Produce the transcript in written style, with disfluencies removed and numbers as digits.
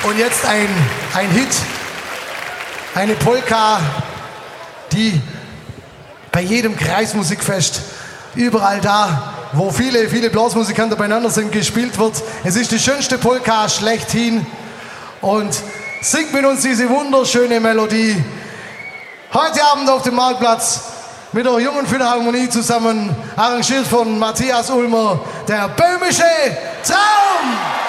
Und jetzt ein Hit, eine Polka, die bei jedem Kreismusikfest, überall da, wo viele Blasmusikanten beieinander sind, gespielt wird. Es ist die schönste Polka schlechthin und singt mit uns diese wunderschöne Melodie. Heute Abend auf dem Marktplatz mit der Jungen Philharmonie zusammen, arrangiert von Matthias Ulmer, der böhmische Traum!